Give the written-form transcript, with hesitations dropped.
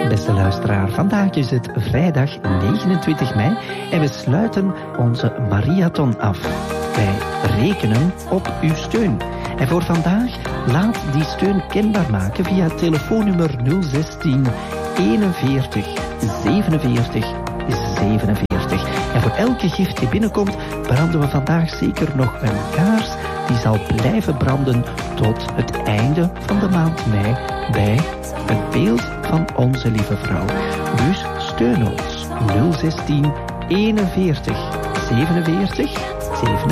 Beste luisteraar, vandaag is het vrijdag 29 mei en we sluiten onze marathon af. Wij rekenen op uw steun. En voor vandaag laat die steun kenbaar maken via het telefoonnummer 016 41 47 47. En voor elke gift die binnenkomt, branden we vandaag zeker nog een kaars die zal blijven branden tot het einde van de maand mei bij het beeld van onze lieve vrouw. Dus steun ons 016 41 47 47.